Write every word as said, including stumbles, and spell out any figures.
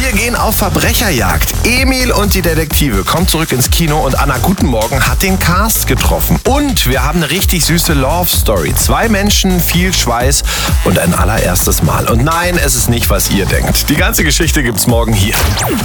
Wir gehen auf Verbrecherjagd. Emil und die Detektive kommen zurück ins Kino und Anna Guten Morgen hat den Cast getroffen. Und wir haben eine richtig süße Love-Story. Zwei Menschen, viel Schweiß und ein allererstes Mal. Und nein, es ist nicht, was ihr denkt. Die ganze Geschichte gibt's morgen hier.